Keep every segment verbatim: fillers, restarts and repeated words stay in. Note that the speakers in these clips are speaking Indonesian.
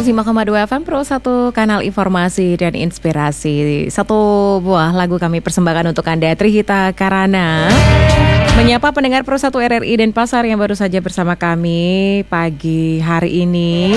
seratus lima koma dua F M Pro satu, kanal informasi dan inspirasi. Satu buah lagu kami persembahkan untuk Anda, Trihita Karana menyapa pendengar Pro satu R R I Denpasar yang baru saja bersama kami pagi hari ini.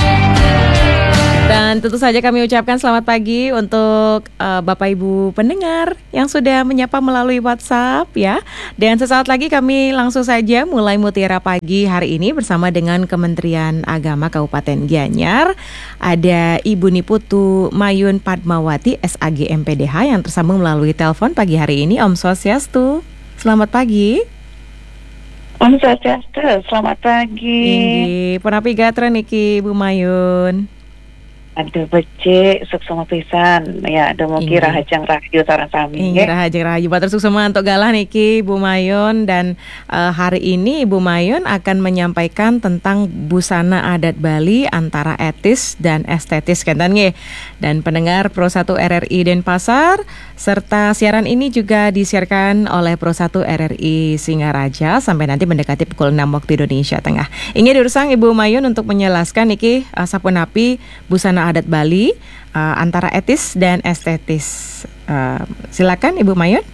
Dan tentu saja kami ucapkan selamat pagi untuk uh, Bapak Ibu pendengar yang sudah menyapa melalui WhatsApp ya. Dan sesaat lagi kami langsung saja mulai Mutiara Pagi hari ini bersama dengan Kementerian Agama Kabupaten Gianyar. Ada Ibu Niputu Mayun Padmawati S A G M P D H yang tersambung melalui telepon pagi hari ini. Om Swastiastu. Selamat pagi. Om Swastiastu, selamat pagi. Inggih, punapi gatra niki Bu Mayun. Aduh becik, suksema pisan. Ya, ada mau kira hajang rahayu sareng sami. Inggih, hajang rahayu. Batur suksema untuk galah niki Bu Mayun. Dan uh, hari ini Ibu Mayun akan menyampaikan tentang busana adat Bali antara etis dan estetis kan nggih. Dan pendengar Pro satu R R I Denpasar serta siaran ini juga disiarkan oleh Pro satu R R I Singaraja sampai nanti mendekati pukul enam waktu Indonesia Tengah. Ingin diursang Ibu Mayun untuk menjelaskan niki uh, sapunapi busana adat Bali uh, antara etis dan estetis. Uh, silakan Ibu Mayun.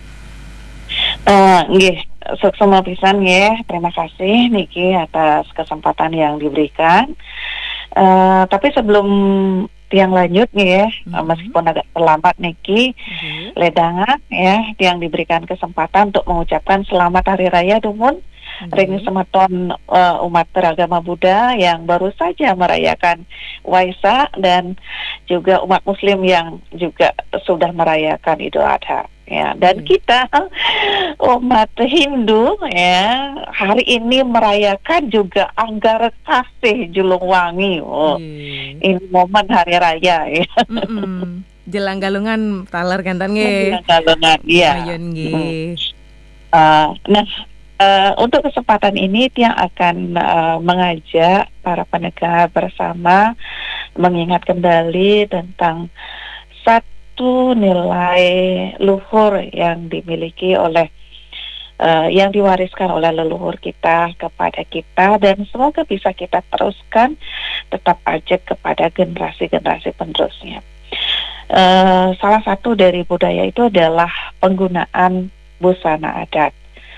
Uh, nggih, suksema pisan nggih. Terima kasih niki atas kesempatan yang diberikan. Uh, tapi sebelum tiang lanjut nih ya, mm-hmm. meskipun agak terlambat niki, mm-hmm. ledangan ya, yang diberikan kesempatan untuk mengucapkan selamat Hari Raya Dumun. Mm-hmm. Ring semeton uh, umat beragama Buddha yang baru saja merayakan Waisak dan juga umat Muslim yang juga sudah merayakan Idul Adha. Ya, dan hmm. kita umat Hindu ya hari ini merayakan juga Anggara Kasih Julung Wangi. Oh, hmm. ini momen hari raya ya. Mm-mm. Jelang galungan taler kantan nggih. Jelang galungan, iya. Ayun nggih. Uh, nah, uh, untuk kesempatan ini Tiang akan uh, mengajak para pendengar bersama mengingat kembali tentang satu Itu nilai luhur yang dimiliki oleh uh, yang diwariskan oleh leluhur kita kepada kita dan semoga bisa kita teruskan tetap aja kepada generasi-generasi penerusnya. Uh, salah satu dari budaya itu adalah penggunaan busana adat.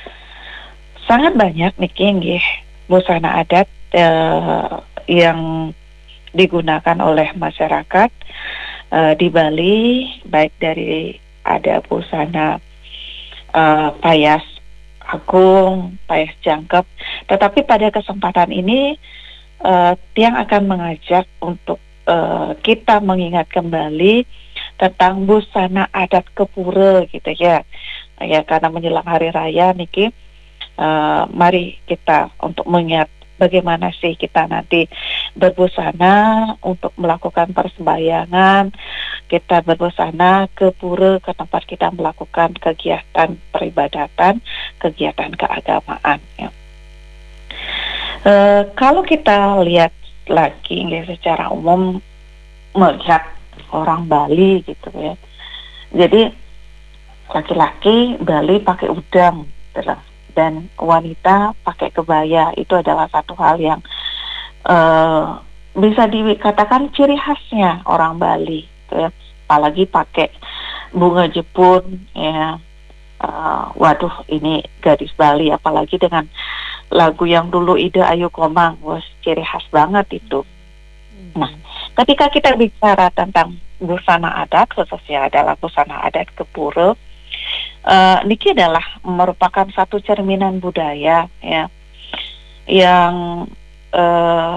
Sangat banyak nih busana adat uh, yang digunakan oleh masyarakat Uh, di Bali, baik dari ada busana uh, payas agung, payas jangkep, tetapi pada kesempatan ini uh, Tiang akan mengajak untuk uh, kita mengingat kembali tentang busana adat Kepura gitu ya, ya karena menjelang hari raya niki, uh, mari kita untuk mengingat bagaimana sih kita nanti berbusana untuk melakukan persembahyangan, kita berbusana ke pura ke tempat kita melakukan kegiatan peribadatan, kegiatan keagamaan. Ya. E, kalau kita lihat lagi ya, secara umum melihat orang Bali gitu ya, jadi laki-laki Bali pakai udang, gitu dan wanita pakai kebaya. Itu adalah satu hal yang uh, bisa dikatakan ciri khasnya orang Bali gitu ya. Apalagi pakai bunga jepun ya, uh, waduh ini gadis Bali, apalagi dengan lagu yang dulu Ida Ayu Komang, was ciri khas banget itu. Nah, ketika kita bicara tentang busana adat, khususnya adalah busana adat Kepura, Uh, niki adalah merupakan satu cerminan budaya ya yang uh,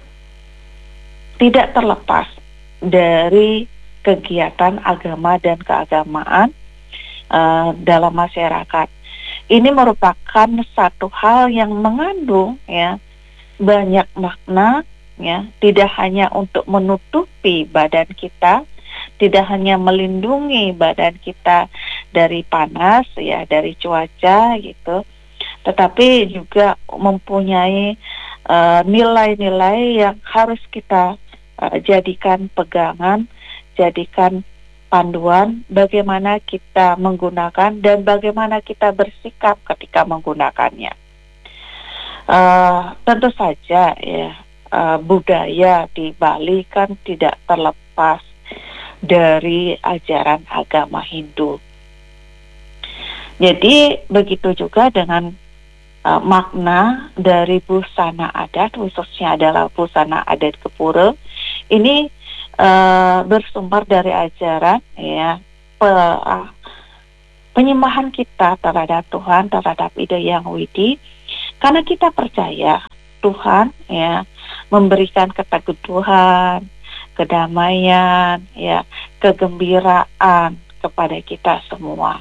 tidak terlepas dari kegiatan agama dan keagamaan uh, dalam masyarakat. Ini merupakan satu hal yang mengandung ya banyak makna ya, tidak hanya untuk menutupi badan kita, tidak hanya melindungi badan kita dari panas ya, dari cuaca gitu, tetapi juga mempunyai uh, nilai-nilai yang harus kita uh, jadikan pegangan, jadikan panduan bagaimana kita menggunakan dan bagaimana kita bersikap ketika menggunakannya. Uh, tentu saja ya, uh, budaya di Bali kan tidak terlepas dari ajaran agama Hindu. Jadi begitu juga dengan uh, makna dari busana adat, khususnya adalah busana adat Kepura. Ini uh, bersumber dari ajaran ya pe, uh, penyembahan kita terhadap Tuhan, terhadap Ida Hyang Widi, karena kita percaya Tuhan ya memberikan keteguhan, kedamaian, ya kegembiraan kepada kita semua.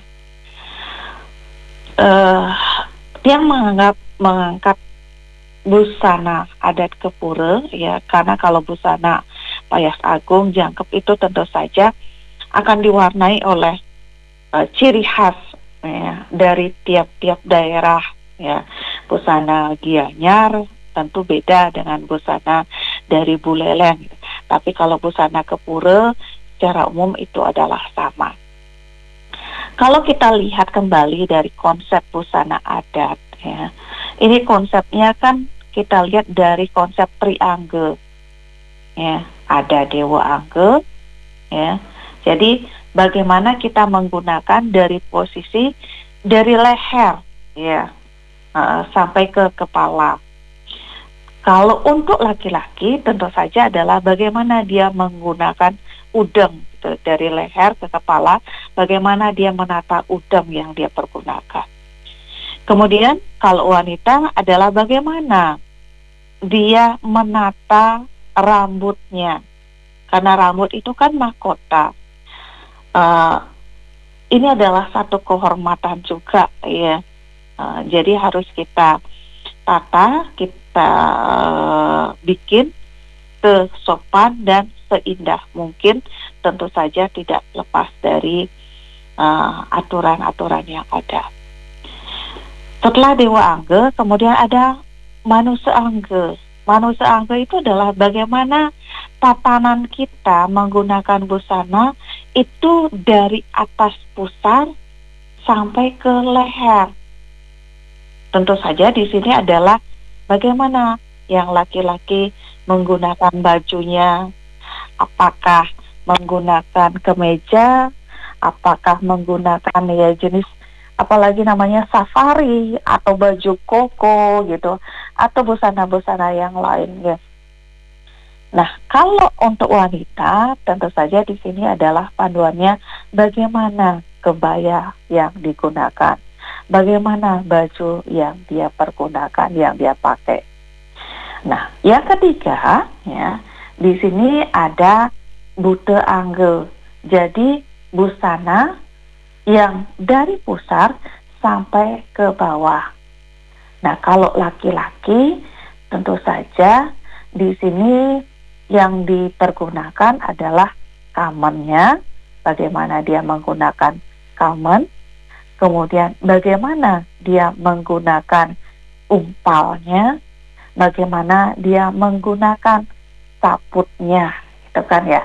Uh, yang menganggap mengangkat busana adat Kepura ya, karena kalau busana Payas Agung, Jangkep itu tentu saja akan diwarnai oleh uh, ciri khas ya, dari tiap-tiap daerah ya. Busana Gianyar tentu beda dengan busana dari Buleleng, tapi kalau busana Kepura secara umum itu adalah sama. Kalau kita lihat kembali dari konsep busana adat ya, ini konsepnya kan kita lihat dari konsep triangge ya, ada Dewa Angge ya. Jadi bagaimana kita menggunakan dari posisi dari leher ya uh, sampai ke kepala. Kalau untuk laki-laki tentu saja adalah bagaimana dia menggunakan udeng gitu, dari leher ke kepala, bagaimana dia menata udeng yang dia pergunakan. Kemudian kalau wanita adalah bagaimana dia menata rambutnya, karena rambut itu kan mahkota. Uh, ini adalah satu kehormatan juga ya. Uh, jadi harus kita tata, kita uh, bikin sesopan dan seindah mungkin, tentu saja tidak lepas dari uh, aturan-aturan yang ada. Setelah Dewa Angge, kemudian ada Manusa Angge. Manusa Angge itu adalah bagaimana tatanan kita menggunakan busana itu dari atas pusar sampai ke leher. Tentu saja di sini adalah bagaimana yang laki-laki menggunakan bajunya, apakah menggunakan kemeja, apakah menggunakan ya jenis apalagi namanya safari atau baju koko gitu, atau busana-busana yang lainnya. Nah, kalau untuk wanita tentu saja di sini adalah panduannya bagaimana kebaya yang digunakan, bagaimana baju yang dia pergunakan, yang dia pakai. Nah, yang ketiga ya, di sini ada Bute Angge. Jadi busana yang dari pusar sampai ke bawah. Nah, kalau laki-laki tentu saja di sini yang dipergunakan adalah kamennya, bagaimana dia menggunakan kamen, kemudian bagaimana dia menggunakan umpalnya, bagaimana dia menggunakan saputnya, gitu kan ya.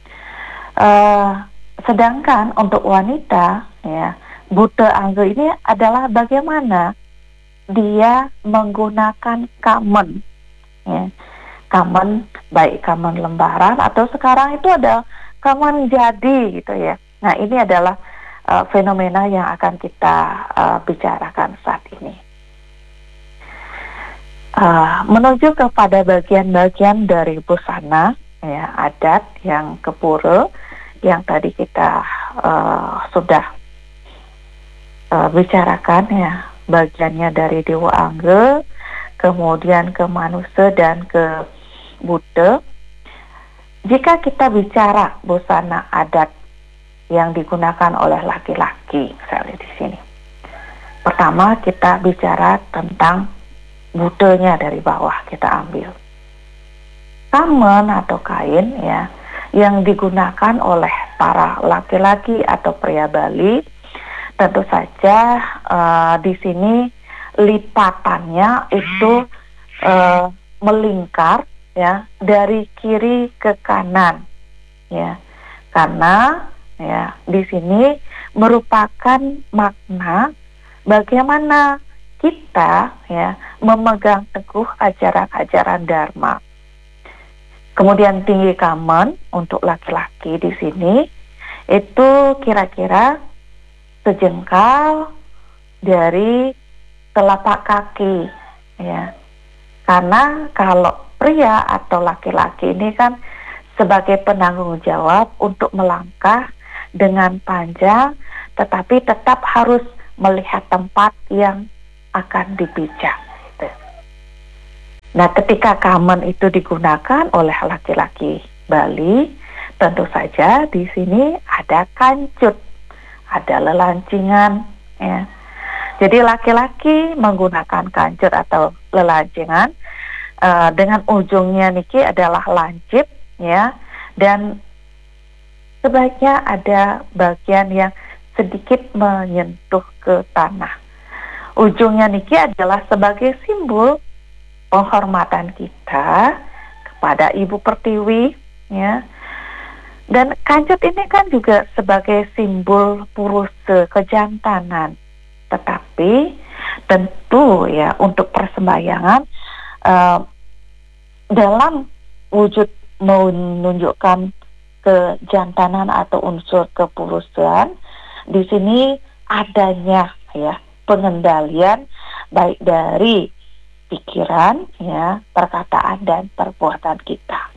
Uh, Sedangkan untuk wanita, ya, Bute Angge ini adalah bagaimana dia menggunakan kamen, ya. Kamen baik kamen lembaran atau sekarang itu ada kamen jadi, gitu ya. Nah, ini adalah uh, fenomena yang akan kita uh, bicarakan saat ini. Uh, menuju kepada bagian-bagian dari busana, ya, adat yang Kepura, yang tadi kita uh, sudah uh, bicarakan ya, bagiannya dari Dewa Angge, kemudian ke Manusa dan ke Bute. Jika kita bicara busana adat yang digunakan oleh laki-laki, misalnya di sini, pertama kita bicara tentang butenya dari bawah, kita ambil kamen atau kain ya, yang digunakan oleh para laki-laki atau pria Bali. Tentu saja uh, di sini lipatannya itu uh, melingkar ya, dari kiri ke kanan ya, karena ya di sini merupakan makna bagaimana kita ya memegang teguh ajaran-ajaran Dharma Kemudian tinggi kamen untuk laki-laki di sini itu kira-kira sejengkal dari telapak kaki, ya. Karena kalau pria atau laki-laki ini kan sebagai penanggung jawab untuk melangkah dengan panjang, tetapi tetap harus melihat tempat yang akan dipijak. Gitu. Nah, ketika kamen itu digunakan oleh laki-laki Bali, tentu saja di sini ada kancut, ada lelancingan, ya. Jadi laki-laki menggunakan kancut atau lelancingan uh, dengan ujungnya niki adalah lancip, ya, dan sebaiknya ada bagian yang sedikit menyentuh ke tanah. Ujungnya niki adalah sebagai simbol penghormatan kita kepada Ibu Pertiwi, ya. Dan kancut ini kan juga sebagai simbol puruse kejantanan. Tetapi tentu ya untuk persembahyangan uh, dalam wujud menunjukkan kejantanan atau unsur kepurusan, di sini adanya ya pengendalian baik dari pikiran, ya, perkataan dan perbuatan kita.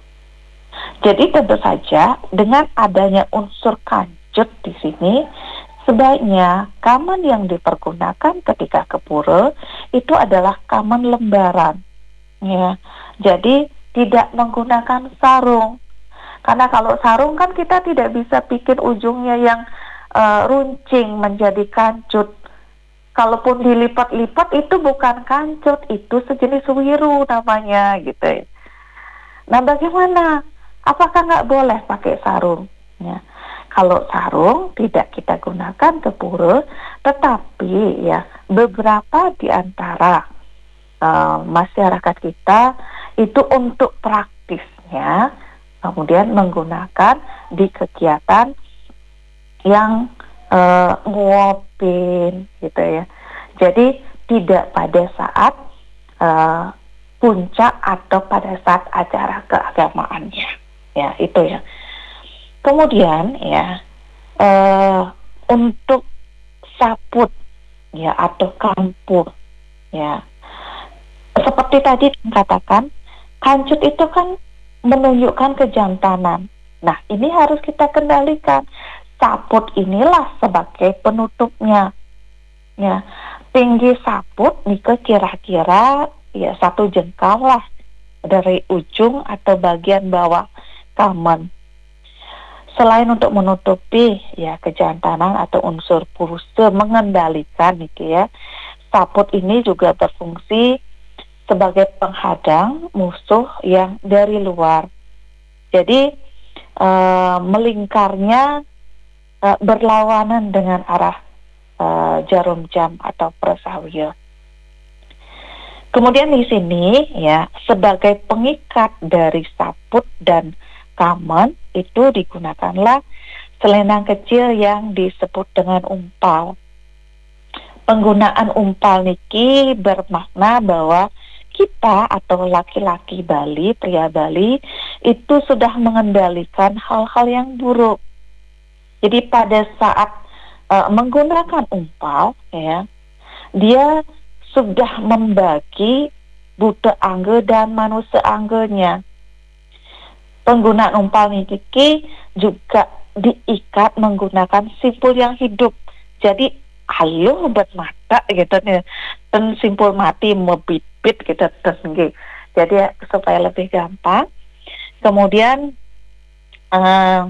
Jadi tentu saja dengan adanya unsur kancut di sini, sebaiknya kamen yang dipergunakan ketika ke pura itu adalah kamen lembaran, ya. Jadi tidak menggunakan sarung, karena kalau sarung kan kita tidak bisa bikin ujungnya yang uh, runcing menjadi kancut. Kalaupun dilipat-lipat itu bukan kancut, itu sejenis wiru namanya, gitu. Nah, bagaimana? Apakah nggak boleh pakai sarung? Ya. Kalau sarung tidak kita gunakan ke pura, tetapi ya beberapa di antara uh, masyarakat kita itu untuk praktisnya kemudian menggunakan di kegiatan yang uh, nguapin, gitu ya. Jadi tidak pada saat uh, puncak atau pada saat acara keagamaannya, ya, itu ya. Kemudian ya uh, untuk saput ya atau kampur, ya, seperti tadi dikatakan, kancut itu kan menunjukkan kejantanan. Nah, ini harus kita kendalikan. Saput inilah sebagai penutupnya, ya. Tinggi saput nika kira-kira ya satu jengkal lah dari ujung atau bagian bawah kamen. Selain untuk menutupi ya kejantanan atau unsur puruse, mengendalikan niki ya, saput ini juga berfungsi sebagai penghadang musuh yang dari luar. Jadi uh, melingkarnya uh, berlawanan dengan arah uh, jarum jam atau prasawiya. Kemudian di sini ya sebagai pengikat dari saput dan kamen itu digunakanlah selendang kecil yang disebut dengan umpal. Penggunaan umpal niki bermakna bahwa kita atau laki-laki Bali, pria Bali itu sudah mengendalikan hal-hal yang buruk. Jadi pada saat uh, menggunakan umpal, ya, dia sudah membagi buta angge dan manusia anggenya. Penggunaan umpal niki juga diikat menggunakan simpul yang hidup. Jadi ayo bermata gitu nih, dan simpul mati mebibit gitu tinggi. Jadi supaya lebih gampang. Kemudian eh,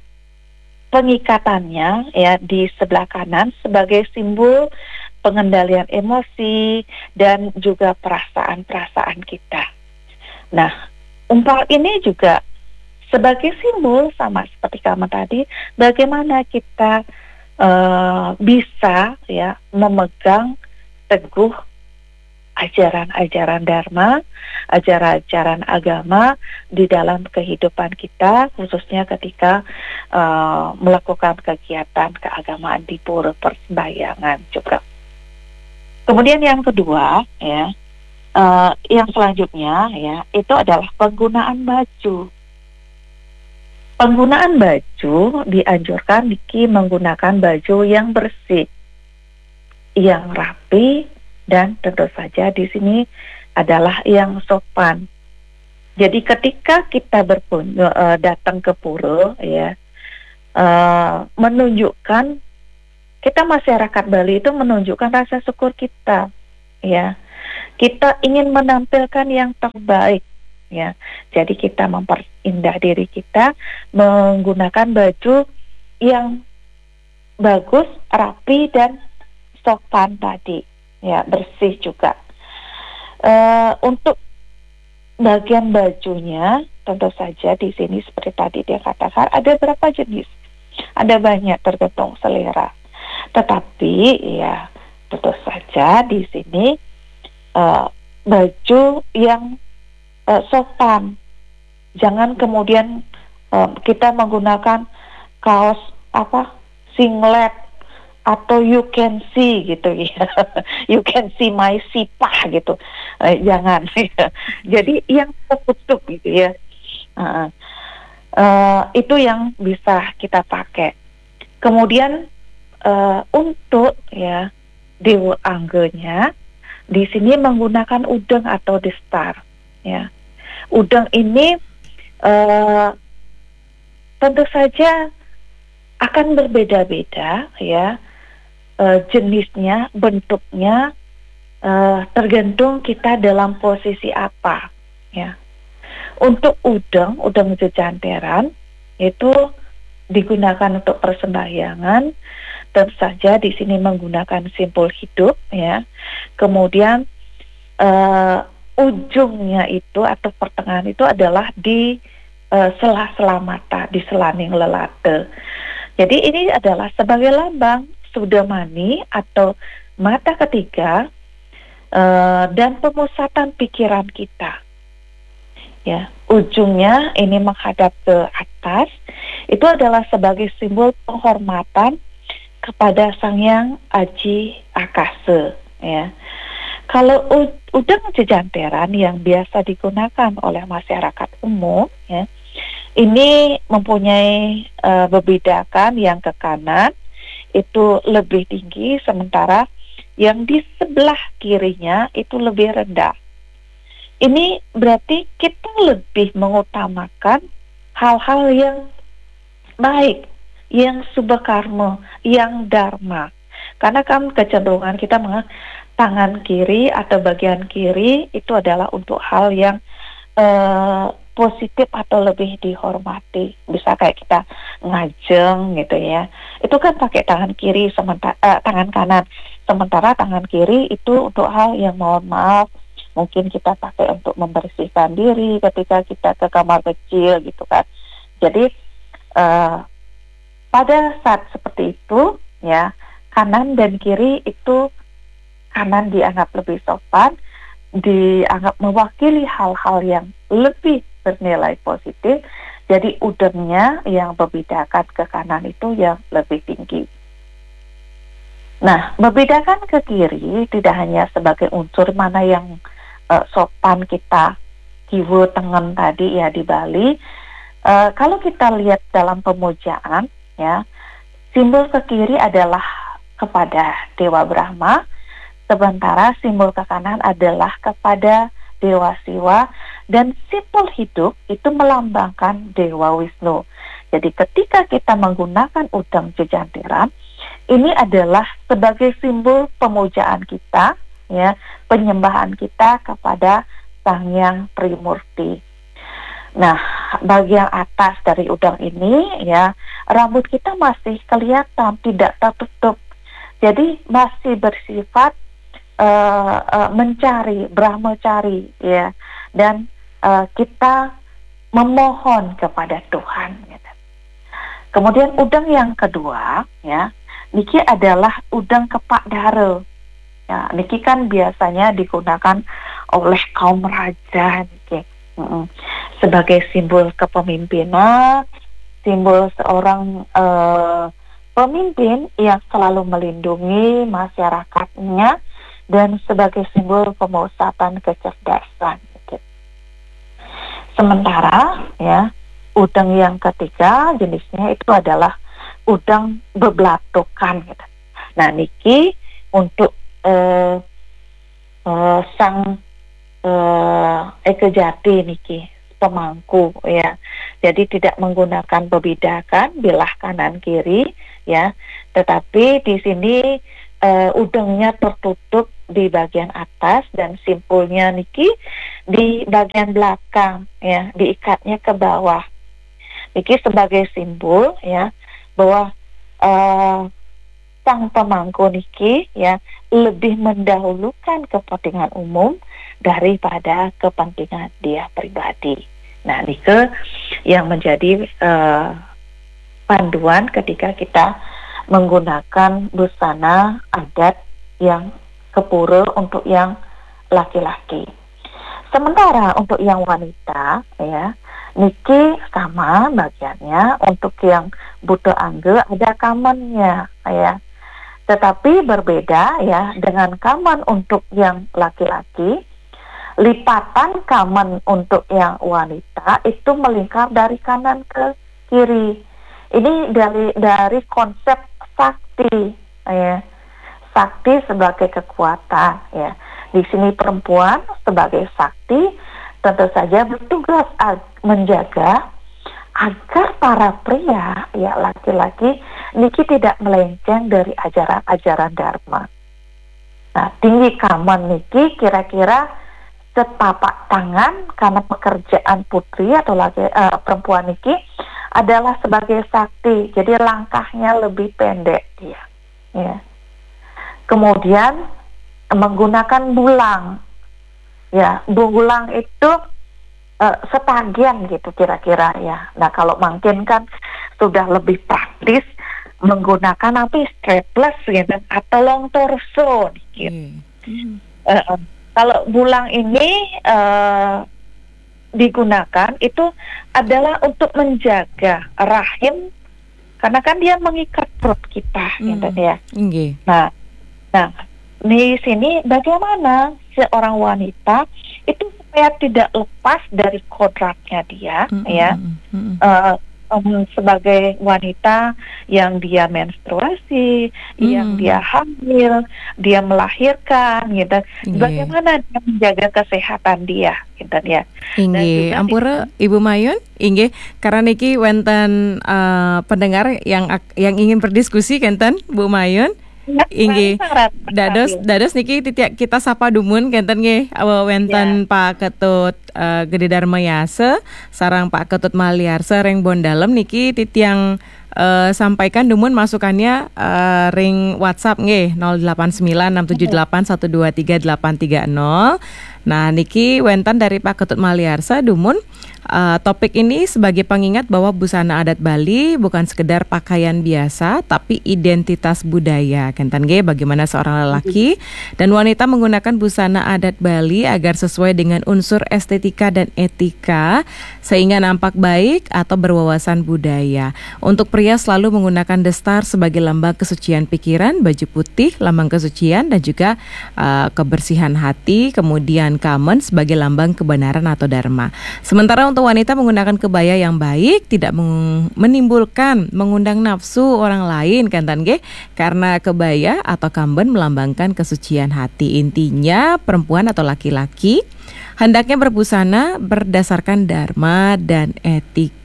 pengikatannya ya di sebelah kanan sebagai simbol pengendalian emosi dan juga perasaan-perasaan kita. Nah, umpal ini juga sebagai simbol sama seperti kamu tadi, bagaimana kita Uh, bisa ya memegang teguh ajaran-ajaran dharma, ajaran-ajaran agama di dalam kehidupan kita, khususnya ketika uh, melakukan kegiatan keagamaan di pura persembahyangan juga. Kemudian yang kedua ya, uh, yang selanjutnya ya itu adalah penggunaan baju. Penggunaan baju dianjurkan Niki menggunakan baju yang bersih, yang rapi, dan tentu saja di sini adalah yang sopan. Jadi ketika kita berkunjung uh, datang ke pura, ya, uh, menunjukkan kita masyarakat Bali itu menunjukkan rasa syukur kita, ya. Kita ingin menampilkan yang terbaik, ya. Jadi kita memperindah diri kita menggunakan baju yang bagus, rapi, dan sopan tadi, ya, bersih juga. Uh, untuk bagian bajunya, tentu saja di sini seperti tadi dia katakan ada berapa jenis, ada banyak tergantung selera. Tetapi ya tentu saja di sini uh, baju yang uh, sopan, jangan kemudian uh, kita menggunakan kaos apa singlet atau you can see gitu ya, you can see my sipah gitu, eh, jangan. Jadi yang tertutup gitu ya, uh, uh, itu yang bisa kita pakai. Kemudian uh, untuk ya dewa anggenya di sini menggunakan udeng atau distar. Ya, udeng ini uh, tentu saja akan berbeda-beda ya. Uh, jenisnya, bentuknya uh, tergantung kita dalam posisi apa, ya. Untuk udeng, udeng jejanteran itu digunakan untuk persembahyangan, tentu saja di sini menggunakan simbol hidup, ya. Kemudian uh, ujungnya itu atau pertengahan itu adalah di uh, sela-sela mata, di selaning lelate. Jadi ini adalah sebagai lambang Sudamani atau mata ketiga uh, dan pemusatan pikiran kita. Ya, ujungnya ini menghadap ke atas. Itu adalah sebagai simbol penghormatan kepada Sang Hyang Aji Akase. Ya, kalau udeng jejanteran yang biasa digunakan oleh masyarakat umum, ya, ini mempunyai uh, bebedakan yang ke kanan itu lebih tinggi, sementara yang di sebelah kirinya itu lebih rendah. Ini berarti kita lebih mengutamakan hal-hal yang baik, yang subkarma, yang dharma. Karena kan kecenderungan kita mengatakan tangan kiri atau bagian kiri itu adalah untuk hal yang uh, positif atau lebih dihormati. Bisa kayak kita ngajeng gitu ya, itu kan pakai tangan kiri sementara uh, tangan kanan, sementara tangan kiri itu untuk hal yang mohon maaf mungkin kita pakai untuk membersihkan diri ketika kita ke kamar kecil gitu kan. Jadi uh, pada saat seperti itu ya, kanan dan kiri itu, kanan dianggap lebih sopan, dianggap mewakili hal-hal yang lebih bernilai positif. Jadi udengnya yang membedakan ke kanan itu yang lebih tinggi. Nah, membedakan ke kiri tidak hanya sebagai unsur mana yang uh, sopan kita kiwu tengen tadi ya di Bali. Uh, kalau kita lihat dalam pemujaan ya, simbol ke kiri adalah kepada Dewa Brahma, sementara simbol ke kanan adalah kepada Dewa Siwa, dan simbol hidup itu melambangkan Dewa Wisnu. Jadi ketika kita menggunakan udeng jejanteran, ini adalah sebagai simbol pemujaan kita, ya, penyembahan kita kepada Sang Hyang Trimurti. Nah, bagian atas dari udeng ini, ya, rambut kita masih kelihatan tidak tertutup. Jadi masih bersifat Uh, uh, mencari, brahmacari ya, dan uh, kita memohon kepada Tuhan. Gitu. Kemudian udeng yang kedua ya, niki adalah udeng kepak dara. Ya, niki kan biasanya digunakan oleh kaum raja niki. Mm-mm. Sebagai simbol kepemimpinan, simbol seorang uh, pemimpin yang selalu melindungi masyarakatnya, dan sebagai simbol pemusatan kecerdasan. Gitu. Sementara ya, udang yang ketiga jenisnya itu adalah udang bebelatukan gitu. Nah niki untuk uh, uh, sang uh, ekejati niki pemangku ya. Jadi tidak menggunakan bebidakan bilah kanan kiri ya, tetapi di sini uh, udangnya tertutup di bagian atas dan simpulnya niki di bagian belakang ya, diikatnya ke bawah. Niki sebagai simbol ya bahwa uh, sang pemangku niki ya lebih mendahulukan kepentingan umum daripada kepentingan dia pribadi. Nah, nike yang menjadi uh, panduan ketika kita menggunakan busana adat yang kepura untuk yang laki-laki. Sementara untuk yang wanita ya, niki sama bagiannya. Untuk yang buta angge ada kamannya ya. Tetapi berbeda ya dengan kaman untuk yang laki-laki. Lipatan kaman untuk yang wanita itu melingkar dari kanan ke kiri. Ini dari dari konsep sakti ya. Sakti sebagai kekuatan ya. Di sini perempuan sebagai sakti tentu saja bertugas ag- menjaga agar para pria ya laki-laki niki tidak melenceng dari ajaran-ajaran dharma. Nah, tinggi kaman niki kira-kira setapak tangan karena pekerjaan putri atau laki, uh, perempuan niki adalah sebagai sakti. Jadi langkahnya lebih pendek dia. Ya. Kemudian menggunakan bulang. Ya, bulang itu uh, setagian gitu kira-kira ya. Nah, kalau mungkin kan sudah lebih praktis menggunakan apa strapless gitu atau long torso gitu. Hmm. Uh, uh, kalau bulang ini uh, digunakan itu adalah untuk menjaga rahim karena kan dia mengikat perut kita hmm. gitu ya. Okay. Nah, nah di sini bagaimana seorang wanita itu supaya tidak lepas dari kodratnya dia mm-hmm. ya mm-hmm. Uh, um, sebagai wanita yang dia menstruasi, mm. yang dia hamil, dia melahirkan gitu. Yeah. Bagaimana dia menjaga kesehatan dia gitu ya. Inggih, ampura Ibu Mayun, inggih karena niki wonten uh, pendengar yang yang ingin berdiskusi kenten Bu Mayun. Inggih, dados dados niki titiak kita sapa dumun kenten nggih wenten yeah. Pak Ketut uh, Gede Dharma Yase sarang Pak Ketut Maliarse ring Bondalem niki titiang uh, sampaikan dumun masukannya uh, ring WhatsApp nggih nol delapan sembilan enam tujuh delapan satu dua tiga delapan tiga nol. Nah niki wenten dari Pak Ketut Maliarse dumun uh, topik ini sebagai pengingat bahwa busana adat Bali bukan sekedar pakaian biasa tapi identitas budaya. Kenten ge bagaimana seorang lelaki dan wanita menggunakan busana adat Bali agar sesuai dengan unsur estetika dan etika sehingga nampak baik atau berwawasan budaya. Untuk pria selalu menggunakan destar sebagai lambang kesucian pikiran, baju putih lambang kesucian dan juga uh, kebersihan hati, kemudian kamen sebagai lambang kebenaran atau dharma. Sementara untuk wanita menggunakan kebaya yang baik tidak menimbulkan mengundang nafsu orang lain kan nggih karena kebaya atau kamben melambangkan kesucian hati. Intinya perempuan atau laki-laki hendaknya berbusana berdasarkan dharma dan etika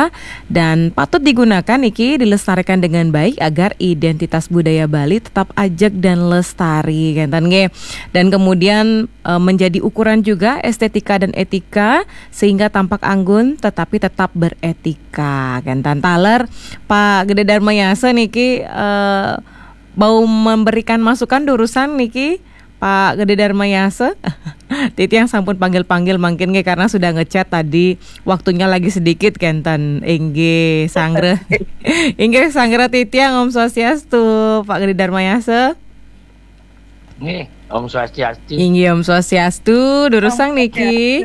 dan patut digunakan iki dilestarikan dengan baik agar identitas budaya Bali tetap ajeg dan lestari kan nggih. Dan kemudian e, menjadi ukuran juga estetika dan etika sehingga tampak anggun tetapi tetap beretika kan taler Pak Gede Dharma Yase niki e, mau memberikan masukan urusan niki Pak Gede Dharma Yase. Titi yang sampun panggil-panggil mungkin nggih karena sudah ngechat tadi waktunya lagi sedikit kenten Inggih sangre. Inggih sangre Titi yang Om Swastiastu Pak Gede Dharma Yase. Nggih, Om Swastiastu. Inggih Om Swastiastu, durusang niki.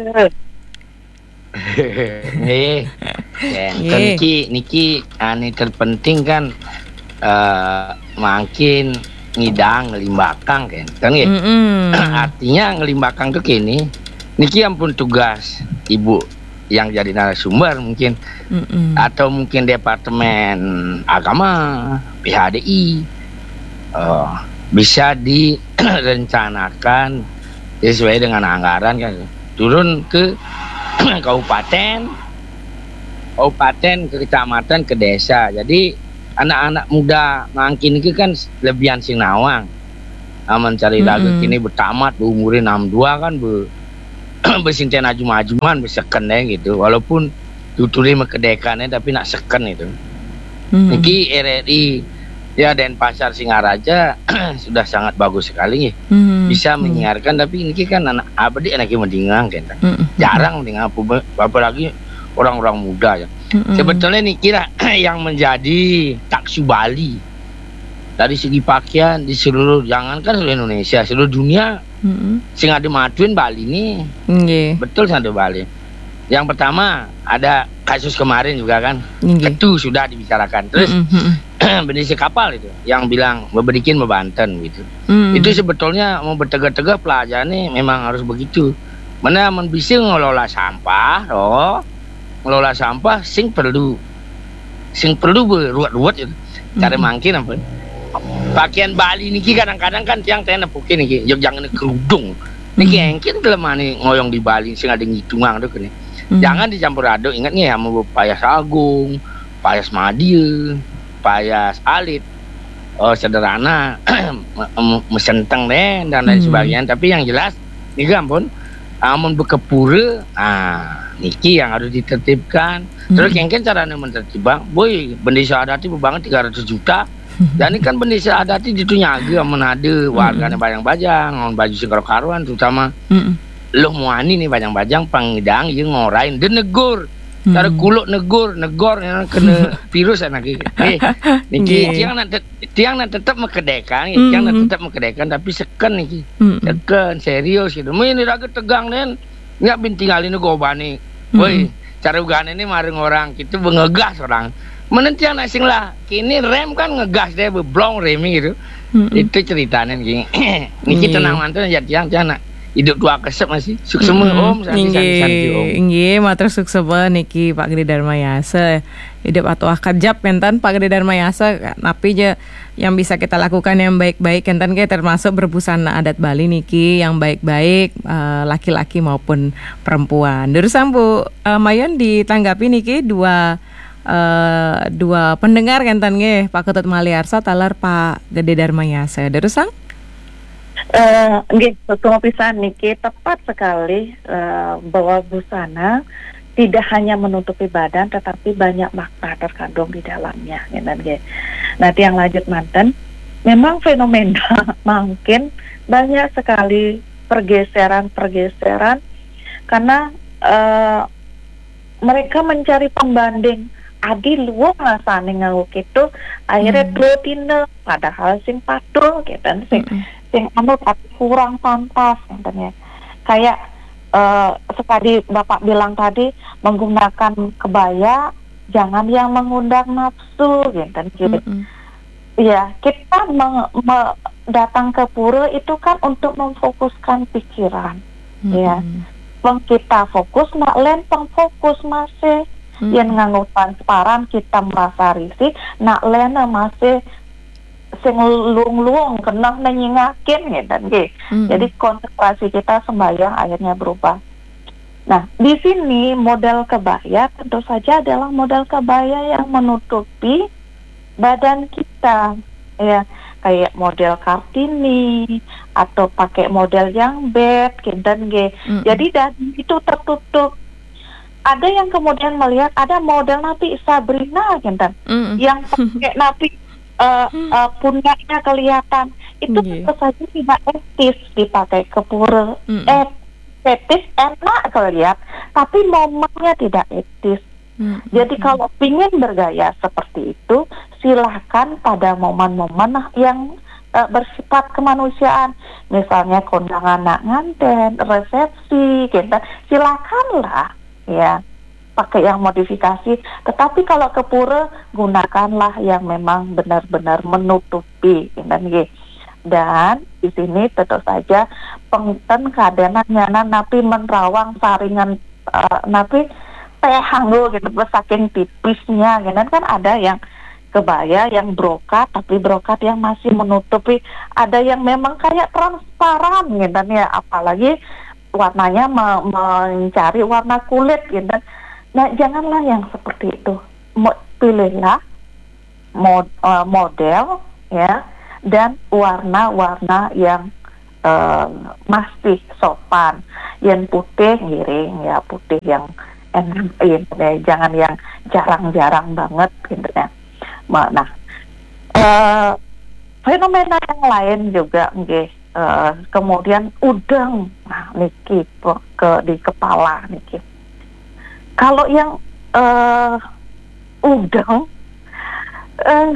Nggih. Kan niki niki ane terpenting kan uh, makin ngidang ngelimbakang kan kan nggih. Mm-hmm. Artinya ngelimbakang tuh kini niki ampun tugas ibu yang jadi narasumber mungkin, Mm-mm. atau mungkin Departemen Agama, P H D I, uh, bisa direncanakan sesuai dengan anggaran kan, turun ke kabupaten, kabupaten, ke kecamatan, ke desa. Jadi anak-anak muda mangkin ini kan lebihan sing nawang, aman cari lagu Mm-mm. kini bertamat berumurin enam puluh dua kan be besinten aju-ajuman beseken deh gitu, walaupun tuturi mekedekannya tapi nak seken itu. Mm-mm. Niki R R I ya Denpasar Singaraja sudah sangat bagus sekali nih. Mm-mm. Bisa Mm-mm. menyiarkan, tapi niki kan anak abadi anaknya mendingang kan. Mm-mm. Jarang mendingang apalagi orang-orang muda ya. Mm-mm. Sebetulnya nih kira yang menjadi taksi Bali dari segi pakaian di seluruh, jangankan seluruh Indonesia, seluruh dunia, Mm-mm. sing ada maduin Bali nih. Nggih. Betul satu Bali. Yang pertama ada kasus kemarin juga kan, Nggih. itu sudah dibicarakan. Terus Mm-mm. bendisi kapal itu yang bilang memberikin Bebanten gitu. Mm-mm. Itu sebetulnya mau bertegak-tegak pelajaran nih memang harus begitu. Mana bisa ngelola sampah, oh ngelola sampah sing perlu sing perlu beruat-ruat itu. Cara Mm-mm. mangkin apa? Pakaian Bali niki kadang-kadang kan tiang teh nepukin niki, jangan kerudung. Niki Mm. engkin telah nih ngoyong di Bali sing ada ngitungang tuh kan. Mm. Jangan dicampur aduk, ingat nih ya mau payas agung, payas madia, payas alit, oh sederhana, mesenteng deh dan lain Hmm. sebagainya. Tapi yang jelas, nih ampun, amun bekepura, ah niki yang harus ditertibkan. Terus yang kan caranya mentertibkan, boy, bendesa adat itu banget tiga ratus juta. Dan ini kan bendesa adat itu nyaga, amun ada warganya bajang-bajang, amun baju sing karuan, terutama Mm-mm. loh muani nih bajang-bajang pangidang yang ngorain dan negur. Cara Mm. kuluk negur, negor yang kena virus anak ini. Eh, niki Nggih. tiang nanti tiang nanti tetap mekedekan, Mm. tiang nanti tetap mekedekan tapi seken niki. Mm-mm. Seken serius gitu. Ini raga tegang nen. Nggak bintingalin gobani. Woi, cara ugane ini maring orang gitu bengegas orang. Menentiang nasing lah. Kini rem kan ngegas deh beblong remi gitu. Mm-mm. Itu ceritanya gini. Niki Nggih. tenang mantan ya tiang tiang nak. Hidup dua kesep masih suksema om santi santi santi om. Inggih, matur suksema niki Pak Gede Darmayasa. Hidup atau akajab enten Pak Gede Darmayasa, tapi je yang bisa kita lakukan yang baik-baik enten ke termasuk berbusana adat Bali niki yang baik-baik, eh, laki-laki maupun perempuan. Terusan Bu eh, Mayon ditanggapi niki dua eh, dua pendengar enten nggih Pak Ketut Maliarsa talar Pak Gede Darmayasa. Terusan? Eh, nggih, semua pisan niki tepat sekali eh, bahwa busana tidak hanya menutupi badan, tetapi banyak makna terkandung di dalamnya. Gitu, nggih. Nah, yang lanjut manten, memang fenomena makin banyak sekali pergeseran-pergeseran karena eh, mereka mencari pembanding. Adi luwung rasane ngawuk itu akhirnya Hmm. protine padahal sing padul gitu sing Mm-mm. sing anu tapi kurang pantas gitu ya. Kayak eh, sekali Bapak bilang tadi menggunakan kebaya jangan yang mengundang nafsu gitu. gitu. Mm-mm. Ya, kita meng- me- datang ke pura itu kan untuk memfokuskan pikiran. Ya. Mm-mm. Wong kita fokus nak lempeng fokus masih Mm-mm. yang nganggo transparan kita merasa risih nak lena masih sing luang-luang kena nyingakin gitu nggih. Mm-mm. Jadi konsentrasi kita sembahyang akhirnya berubah. Nah, di sini model kebaya tentu saja adalah model kebaya yang menutupi badan kita, ya kayak model Kartini atau pakai model yang bed, gitu nggih. Mm-mm. Jadi dadi itu tertutup. Ada yang kemudian melihat ada model Nabi Sabrina, gitu, Mm-mm. yang pakai Nabi uh, uh, pundaknya kelihatan. Itu Nggih. tentu saja tidak etis dipakai ke pura. Mm-mm. Eh, etis enak kelihatan, tapi momennya tidak etis. Mm-mm. Jadi kalau ingin bergaya seperti itu, silahkan pada momen-momen yang uh, bersifat kemanusiaan, misalnya kondangan anak nganten, resepsi, gitu. Silakanlah, ya, pakai yang modifikasi. Tetapi kalau ke pura, gunakanlah yang memang benar-benar menutupi, gitu. Dan di sini tentu saja pengten kadenan nyana napi menerawang saringan uh, napi teh hanggo gitu, saking tipisnya gitu kan. Ada yang kebaya yang brokat, tapi brokat yang masih menutupi, ada yang memang kayak transparan gitu ya, apalagi warnanya me- mencari warna kulit gitu. Nah, janganlah yang seperti itu. Mo- pilihlah mod, uh, model ya, dan warna-warna yang uh, masih sopan. Yang putih ngiring ya, putih yang enak, ya, jangan yang jarang-jarang banget gitu ya. Nah, uh, fenomena yang lain juga nggih, uh, kemudian udang. Nah, niki ke di kepala niki. Kalau yang uh, udang uh,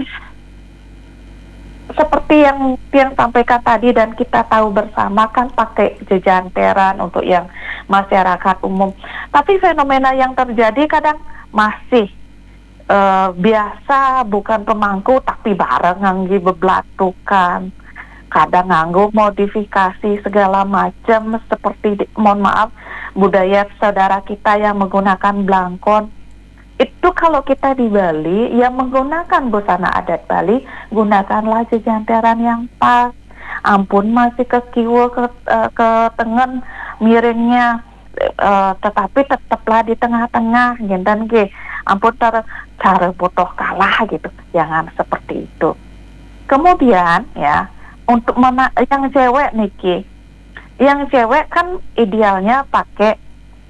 seperti yang yang sampaikan tadi dan kita tahu bersama kan pakai jejanteran untuk yang masyarakat umum. Tapi fenomena yang terjadi kadang masih uh, biasa, bukan pemangku tapi bareng nganggi beblatukan. Kadang nganggo modifikasi segala macam seperti, mohon maaf, budaya saudara kita yang menggunakan blangkon. Itu kalau kita di Bali yang menggunakan busana adat Bali, gunakanlah jejanteran yang pas. Ampun masih ke kiwo, ke, uh, ke tengen miringnya, uh, tetapi tetaplah di tengah-tengah dan ge. Ampun tar, cara butuh kalah gitu. Jangan seperti itu. Kemudian ya, untuk mana yang cewek niki, yang cewek kan idealnya pakai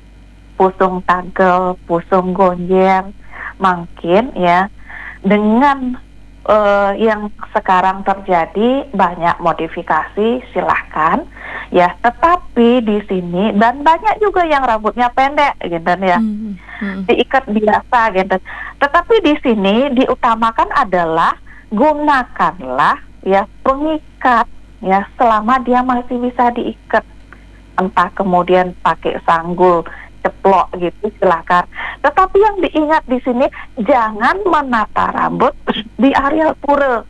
pusung tagel, pusung gonjer, makin ya, dengan uh, yang sekarang terjadi banyak modifikasi, silahkan ya. Tetapi di sini dan banyak juga yang rambutnya pendek gitu ya, hmm, hmm. diikat biasa gitu. Tetapi di sini diutamakan adalah gunakanlah ya pengikat ya, selama dia masih bisa diikat, entah kemudian pakai sanggul ceplok gitu, silakan. Tetapi yang diingat di sini, jangan menata rambut di area pura.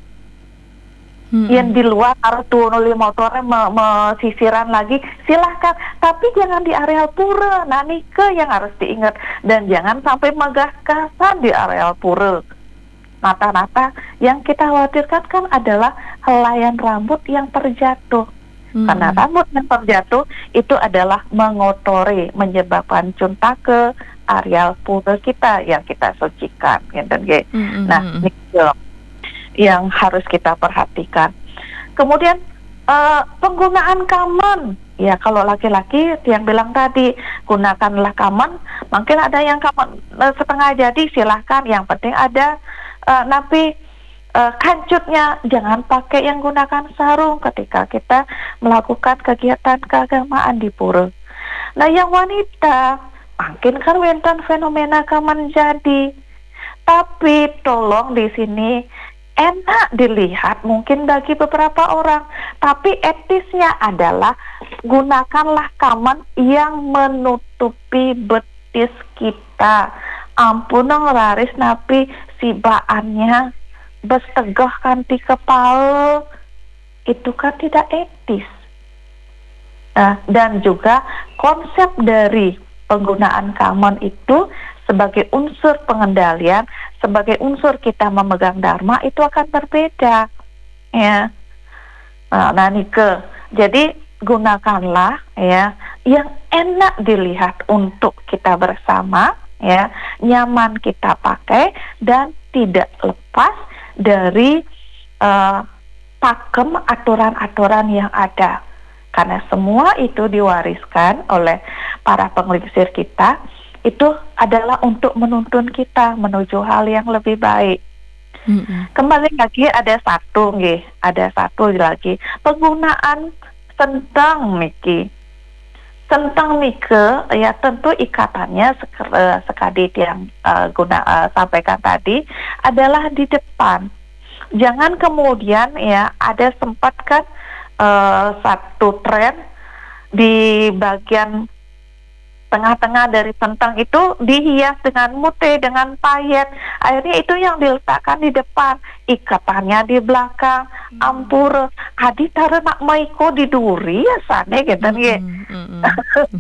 Hmm. Yang di luar harus turun motornya me- mesisiran lagi, silahkan. Tapi jangan di area pura. Nah, nike yang harus diingat, dan jangan sampai megah kasar di area pura. Nata-nata yang kita khawatirkan kan adalah helaian rambut yang terjatuh. Hmm. Karena rambut yang terjatuh itu adalah mengotori, menyebabkan cunta ke areal pura kita yang kita sucikan, gitu, gitu. Hmm. Nah, ini yang harus kita perhatikan. Kemudian uh, penggunaan kamen, ya kalau laki-laki yang bilang tadi gunakanlah kamen, mungkin ada yang kamen uh, setengah jadi, silahkan. Yang penting ada uh, napi Uh, kancutnya, jangan pakai yang gunakan sarung ketika kita melakukan kegiatan keagamaan di pura. Nah, yang wanita mungkin kan wenten fenomena kaman jadi, tapi tolong di sini enak dilihat mungkin bagi beberapa orang, tapi etisnya adalah gunakanlah kaman yang menutupi betis kita. Ampun ngelaris napi si baannya bestegah kanti kepala, itu kan tidak etis. Nah, dan juga konsep dari penggunaan kamen itu sebagai unsur pengendalian, sebagai unsur kita memegang dharma, itu akan berbeda ya. Nah, nah nike, jadi gunakanlah ya yang enak dilihat untuk kita bersama ya, nyaman kita pakai dan tidak lepas dari uh, pakem aturan-aturan yang ada, karena semua itu diwariskan oleh para pengliksir kita, itu adalah untuk menuntun kita menuju hal yang lebih baik. Mm-hmm. Kembali lagi ada satu nggih, ada satu lagi penggunaan centang niki. Centang nike ya, tentu ikatannya sek- sekali yang uh, guna uh, sampaikan tadi adalah di depan. Jangan kemudian ya ada sempat kan uh, satu tren di bagian tengah-tengah dari centang itu dihias dengan mute, dengan payet. Akhirnya itu yang diletakkan di depan, ikatannya di belakang. Hmm. Ampur, adi taruh nak maiko di duri ya sana gitu ya. Hmm. Hmm.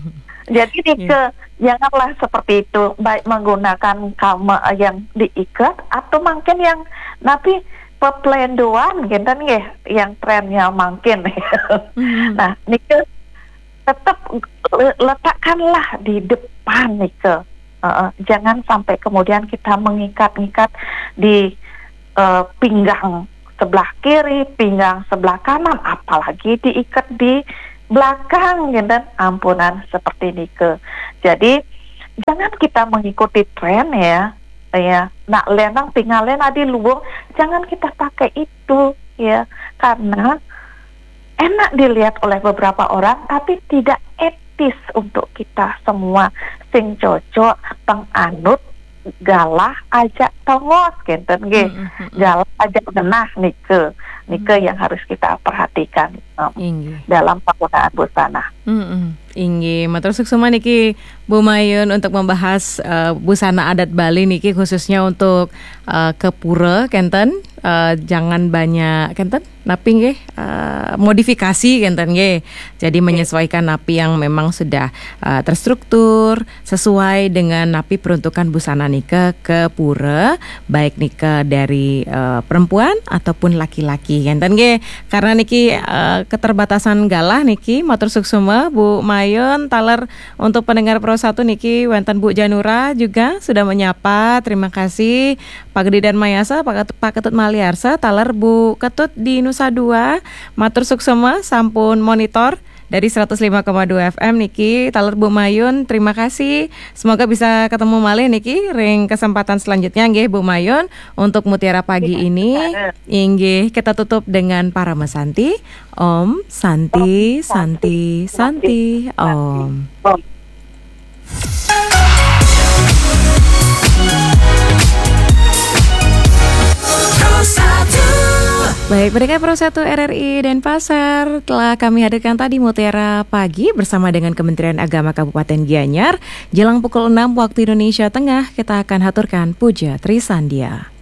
Jadi Nike, janganlah seperti itu, baik menggunakan kama yang diikat atau mungkin yang napi pepelendoan gitu nggih, yang trennya makin. Mm-hmm. Nah, Nike tetap letakkanlah di depan Nike. Uh, jangan sampai kemudian kita mengikat-ikat di uh, pinggang sebelah kiri, pinggang sebelah kanan, apalagi diikat di belakang, gitu. Ampunan seperti Nike. Jadi jangan kita mengikuti tren ya, ya. Nak lenang tinggalin adi luwung, jangan kita pakai itu ya, karena enak dilihat oleh beberapa orang, tapi tidak etis untuk kita semua sing cocok penganut galah ajak tongos gitu nggih. Mm-hmm. Galah ajak genah Nike. Nike mm-hmm. yang harus kita perhatikan um, dalam penggunaan busana. Mm-hmm. Inggih, matur suksema niki Bu Mayun untuk membahas uh, busana adat Bali niki khususnya untuk uh, ke pura kenten, uh, jangan banyak kenten napi nggih uh, modifikasi kenten nggih. Jadi menyesuaikan napi yang memang sudah uh, terstruktur sesuai dengan napi peruntukan busana nike ke pura, baik nike dari uh, perempuan ataupun laki-laki kenten nggih. Karena niki uh, keterbatasan galah niki matur suksema Bu Mayun taler untuk pendengar Pro satu niki wenten Bu Janura juga sudah menyapa. Terima kasih Pak Gede dan Mayasa, Pak Ketut, Pak Ketut Maliarsa, taler Bu Ketut di Nusa Dua. Matur suksema sampun monitor dari seratus lima koma dua F M niki taler Bu Mayun. Terima kasih. Semoga bisa ketemu malih niki ring kesempatan selanjutnya nggih Bu Mayun untuk Mutiara Pagi ini. Inggih kita tutup dengan para mesanti. Om Santi Santi Santi Om. Baik, pendengar Pro satu R R I Denpasar, telah kami hadirkan tadi Mutiara Pagi bersama dengan Kementerian Agama Kabupaten Gianyar. Jelang pukul enam waktu Indonesia Tengah, kita akan haturkan Puja Trisandia.